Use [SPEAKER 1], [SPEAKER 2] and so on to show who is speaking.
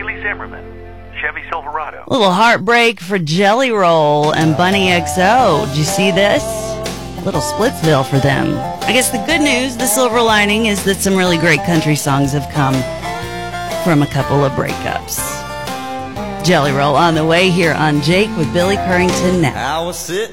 [SPEAKER 1] Haley Zimmerman, Chevy Silverado.
[SPEAKER 2] Little heartbreak for Jelly Roll and Bunny XO. Did you see this? Little Splitsville for them. I guess the good news, the silver lining, is that some really great country songs have come from a couple of breakups. Jelly Roll on the way here on Jake with Billy Currington now.
[SPEAKER 3] I was sitting